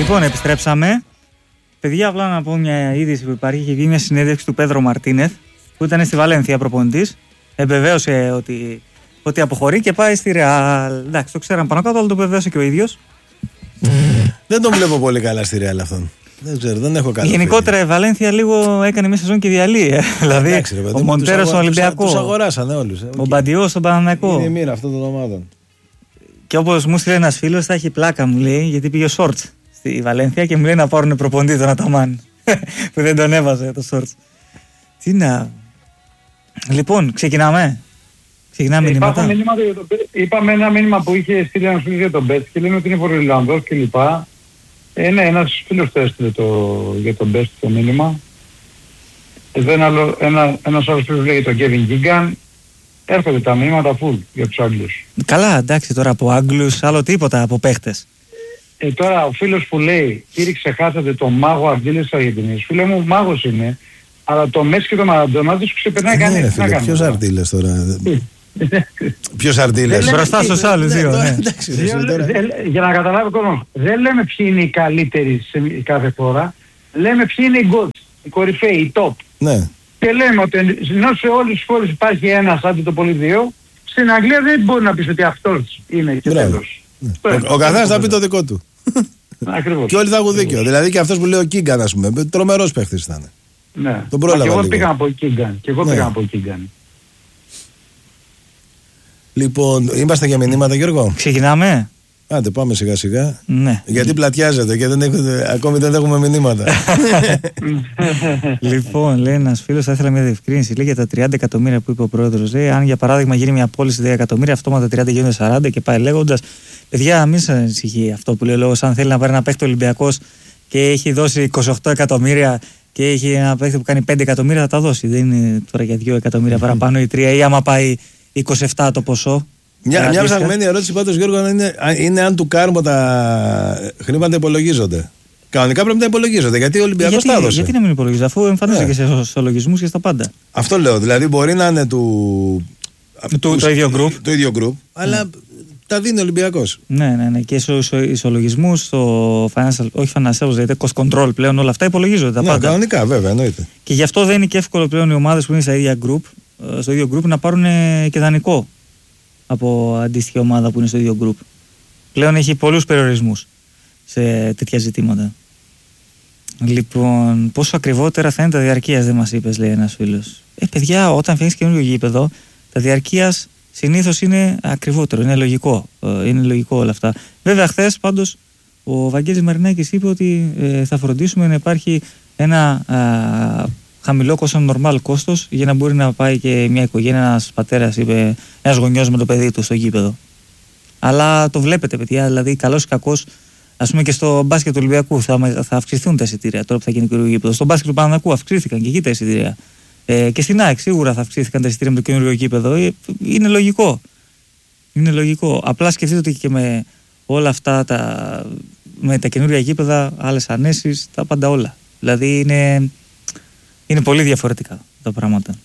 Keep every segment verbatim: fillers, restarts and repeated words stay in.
Λοιπόν, επιστρέψαμε. Παιδιά, απλά να πω μια είδηση που υπάρχει. Είχε βγει μια συνέντευξη του Πέδρο Μαρτίνεθ, που ήταν στη Βαλένθια προπονητής. Επιβεβαίωσε ότι, ότι αποχωρεί και πάει στη Ρεάλ. Εντάξει, το ξέραμε πάνω κάτω, αλλά το επιβεβαίωσε και ο ίδιος. Δεν τον βλέπω πολύ καλά στη Ρεάλ αυτόν. Δεν ξέρω, δεν έχω καλά. Γενικότερα η Βαλένθια λίγο έκανε μια σεζόν και διαλύει. Ε. Δηλαδή, εντάξει, ρε, ο Μοντέρο στον Ολυμπιακό. Τους αγοράσανε όλους. Ε. Ο Μπαντιό στον Παναθηναϊκό. Είναι η μοίρα αυτών των ομάδων. Και όπως μου στείλε ένας φίλος, θα έχει πλάκα, μου λέει, γιατί πήγε ο Σόρτς στη Βαλένθια και μου λέει να πάρουν προπονητή τον Αταμάν. Που δεν τον έβαζε το Σόρτς. Τι να. Λοιπόν, ξεκινάμε. Ξεκινάμε ε, μηνύματα. Το... Είπαμε ένα μήνυμα που είχε στείλει ένας φίλος για τον Μπέστ και λένε ότι είναι Βορειοϊρλανδός κλπ. Ε, ναι, ένας φίλος το έστειλε το... για τον Μπέστ το μήνυμα. Εδώ ένα, ένα, ένας άλλος φίλος λέει για τον Κέβιν Γκίγκαν. Έρχονται τα μηνύματα full για τους Άγγλους. Καλά, εντάξει, τώρα από Άγγλους, άλλο τίποτα από παίχτες. Ε, τώρα ο φίλος που λέει, κύριε ξεχάσατε τον μάγο Αρτίλες της Αργεντινής. Φίλε μου, μάγος είναι, αλλά το Μέση και το Μαραντόνα δεν σου ξεπερνάει κανένας. Ναι, ποιος Αρτίλες τώρα. Ποιος Αρτίλες. Μπροστά στους άλλους δύο. Για να καταλάβει ο κόσμος, δεν λέμε ποιοι είναι οι καλύτεροι σε κάθε φορά, λέμε ποιοι είναι οι gods, οι κορυφαίοι, οι top. Ναι. Και λέμε ότι ενώ σε όλες τις χώρες υπάρχει ένας, άντε το πολύ δύο, στην Αγγλία δεν μπορεί να πεις ότι αυτός είναι και τέλος. Ο, ο καθένας θα πει το δικό του. Ακριβώς. Και όλοι θα έχουν δίκιο. Δηλαδή και αυτός που λέει ο Κίγκαν, ας πούμε, τρομερός παίχτης θα είναι. Ναι. Τον πρόλαβα. Και εγώ λίγο. πήγα από Κίγκαν. Και εγώ ναι. πήγα από Κίγκαν. Λοιπόν, είμαστε για μηνύματα, Γιώργο. Ξεκινάμε. Άντε, πάμε σιγά σιγά. Ναι. Γιατί πλατιάζετε και δεν έχετε, ακόμη δεν έχουμε μηνύματα. Λοιπόν, λέει ένας φίλος, θα ήθελα μια διευκρίνηση. Λέει για τα τριάντα εκατομμύρια που είπε ο πρόεδρος. Λέει, αν για παράδειγμα γίνει μια πώληση δέκα εκατομμύρια, αυτόματα τριάντα γίνονται σαράντα και πάει λέγοντας. Παιδιά, μην σας ανησυχεί αυτό που λέει ο λόγος. Αν θέλει να πάρει ένα παίχτη Ολυμπιακός και έχει δώσει είκοσι οκτώ εκατομμύρια και έχει ένα παίχτη που κάνει πέντε εκατομμύρια, θα τα δώσει. Δεν είναι τώρα για δύο εκατομμύρια παραπάνω ή τρία, ή άμα πάει είκοσι επτά το ποσό. Μια, μια ψαγμένη ερώτηση πάντως, Γιώργο, είναι, είναι αν του Κάρμο τα χρήματα υπολογίζονται. Κανονικά πρέπει να υπολογίζονται, γιατί ο Ολυμπιακός τα έδωσε. Γιατί να μην υπολογίζονται, αφού εμφανίζεται ναι. και σε ισολογισμούς και στα πάντα. Αυτό λέω, δηλαδή μπορεί να είναι του... του το ίδιο group. Το ίδιο group, mm. αλλά τα δίνει ο Ολυμπιακός. Ναι, ναι, ναι. Και στους ισολογισμούς, στο financial, όχι financial, δηλαδή cost control πλέον, όλα αυτά υπολογίζονται τα ναι, πάντα. Κανονικά, βέβαια, εννοείται. Και γι' αυτό δεν είναι και εύκολο πλέον οι ομάδες που είναι στα ίδια group, στο ίδιο group να πάρουν και δανεικό από αντίστοιχη ομάδα που είναι στο ίδιο group. Πλέον έχει πολλούς περιορισμούς σε τέτοια ζητήματα. Λοιπόν, πόσο ακριβότερα θα είναι τα διαρκείας, δεν μας είπες, λέει ένας φίλος. Ε, παιδιά, όταν φτιάχνεις καινούργιο γήπεδο, τα διαρκείας συνήθως είναι ακριβότερο, είναι λογικό. Ε, είναι λογικό όλα αυτά. Βέβαια, χθες πάντως ο Βαγγέλης Μαρινάκης είπε ότι ε, θα φροντίσουμε να υπάρχει ένα α, χαμηλό κόστος, normal κόστος, για να μπορεί να πάει και μια οικογένεια, ένας πατέρας, είπε, ένας γονιός με το παιδί του στο γήπεδο. Αλλά το βλέπετε, παιδιά, δηλαδή καλός ή κακός, ας πούμε και στο μπάσκετ του Ολυμπιακού θα, θα αυξηθούν τα εισιτήρια τώρα που θα γίνει καινούργιο γήπεδο. Στο μπάσκετ του Παναθηναϊκού αυξήθηκαν και εκεί τα εισιτήρια. Ε, και στην ΑΕΚ σίγουρα θα αυξήθηκαν τα εισιτήρια με το καινούργιο γήπεδο. Ε, είναι λογικό. Είναι λογικό. Απλά σκεφτείτε ότι και με όλα αυτά τα, με τα καινούργια γήπεδα, άλλες ανέσεις, τα πάντα όλα. Δηλαδή είναι. Είναι πολύ διαφορετικά τα πράγματα.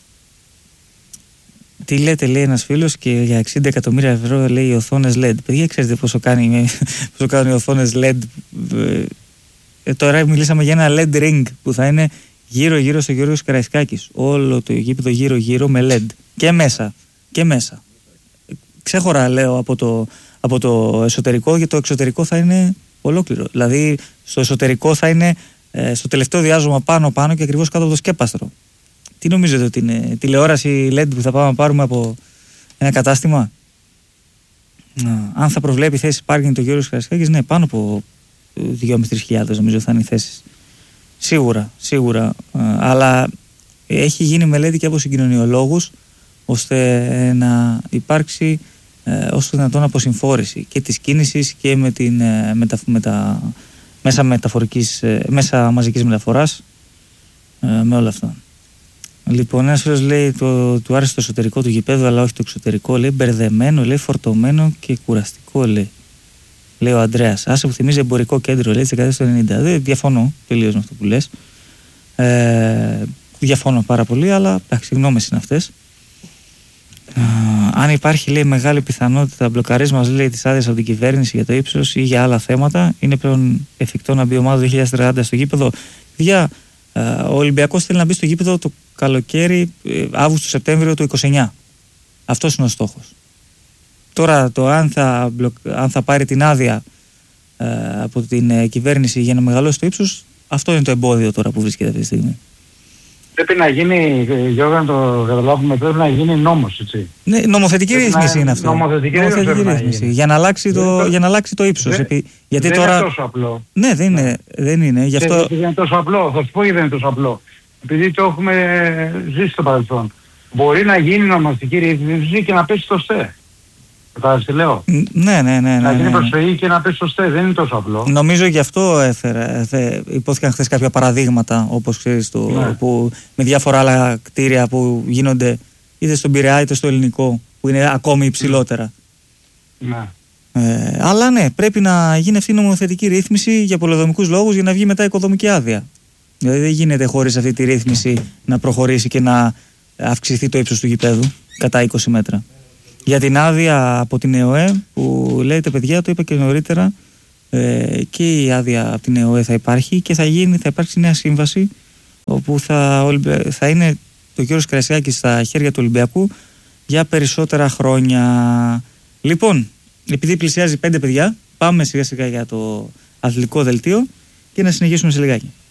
Τι λέτε, λέει ένας φίλος, και για εξήντα εκατομμύρια ευρώ λέει οι οθόνες ελ ι ντι. Παιδιά, ξέρετε πόσο, κάνει, πόσο κάνουν οι οθόνες ελ ι ντι. Ε, τώρα μιλήσαμε για ένα ελ ι ντι ring που θα είναι γύρω-γύρω στο Γιώργος Καραϊσκάκης. Όλο το γήπεδο γύρω-γύρω με ελ ι ντι. Και μέσα. Και μέσα. Ξέχωρα λέω από το, από το εσωτερικό, γιατί το εξωτερικό θα είναι ολόκληρο. Δηλαδή στο εσωτερικό θα είναι στο τελευταίο διάζωμα πάνω-πάνω και ακριβώς κάτω από το σκέπαστρο. Τι νομίζετε ότι είναι τηλεόραση ελ ι ντι που θα πάμε να πάρουμε από ένα κατάστημα? Να, αν θα προβλέπει θέσεις πάρκινγκ το Γιώργος Καραϊσκάκης, ναι, πάνω από δύο με τρεις χιλιάδες νομίζω θα είναι οι θέσεις. Σίγουρα, σίγουρα. Α, αλλά έχει γίνει μελέτη και από συγκοινωνιολόγους ώστε να υπάρξει ε, όσο δυνατόν αποσυμφόρηση και της κίνησης και με, την, ε, με, τα, με τα μέσα, μεταφορικής, ε, μέσα μαζικής μεταφοράς, ε, με όλα αυτά. Λοιπόν, ένας φίλος λέει το, του άρεσε το εσωτερικό του γηπέδου, αλλά όχι το εξωτερικό. Λέει μπερδεμένο, λέει φορτωμένο και κουραστικό, λέει. Λέει ο Ανδρέας. Άσε που θυμίζει εμπορικό κέντρο, λέει, της δεκαετίας του ενενήντα. Δεν διαφωνώ τελείως με αυτό που λες. Ε, διαφωνώ πάρα πολύ, αλλά εντάξει, γνώμες είναι αυτές. αν υπάρχει, λέει, μεγάλη πιθανότητα μπλοκαρίσματος, λέει, της άδειας από την κυβέρνηση για το ύψος ή για άλλα θέματα, είναι πλέον εφικτό να μπει η ομάδα δύο χιλιάδες τριάντα στο γήπεδο. Παιδιά, ο Ολυμπιακός θέλει να μπει στο γήπεδο το καλοκαίρι, Αύγουστο-Σεπτέμβριο του είκοσι εννιά. Αυτός είναι ο στόχος. Τώρα το αν θα, μπλοκ, αν θα πάρει την άδεια ε, από την ε, κυβέρνηση για να μεγαλώσει το ύψος, αυτό είναι το εμπόδιο τώρα που βρίσκεται αυτή τη στιγμή. Πρέπει να γίνει, Γιώργο, να το καταλάβουμε, πρέπει να γίνει νόμος, έτσι. Ναι, νομοθετική πρέπει ρύθμιση να... είναι αυτό. Νομοθετική, νομοθετική ρύθμιση. Για να αλλάξει το, το... για να αλλάξει το ύψος. Δεν, επί... γιατί δεν τώρα... είναι τόσο απλό. Ναι, δεν είναι. Δεν είναι. Γι' αυτό... δεν είναι τόσο απλό. Θα σου πω γιατί δεν είναι τόσο απλό. Επειδή το έχουμε ζήσει στο παρελθόν. Μπορεί να γίνει νομοθετική ρύθμιση και να πέσει στο ΣΤΕ. Κατάλαβες τι λέω. Ναι, ναι, ναι. Να γίνει ναι, ναι. προσφυγή και να πέσει στο ΣΤΕ. Δεν είναι τόσο απλό. Νομίζω γι' αυτό έφερα. Θε, υπόθηκαν χθες κάποια παραδείγματα, όπως ξέρεις, το, ναι. που, με διάφορα άλλα κτίρια που γίνονται είτε στον Πειραιά είτε στο Ελληνικό, που είναι ακόμη υψηλότερα. Ναι. Ε, αλλά ναι, πρέπει να γίνει αυτή η νομοθετική ρύθμιση για πολεοδομικούς λόγους για να βγει μετά οικοδομική άδεια. Δηλαδή δεν γίνεται χωρίς αυτή τη ρύθμιση να προχωρήσει και να αυξηθεί το ύψος του γηπέδου κατά είκοσι μέτρα. Για την άδεια από την ΕΟΕ που λέτε, παιδιά, το είπα και νωρίτερα, ε, και η άδεια από την ΕΟΕ θα υπάρχει και θα, γίνει, θα υπάρξει νέα σύμβαση όπου θα, θα είναι το Γιώργος Καρασιάκης στα χέρια του Ολυμπιακού για περισσότερα χρόνια. Λοιπόν, επειδή πλησιάζει πέντε, παιδιά, πάμε σιγά σιγά για το αθλητικό δελτίο και να συνεχίσουμε σε λιγάκι.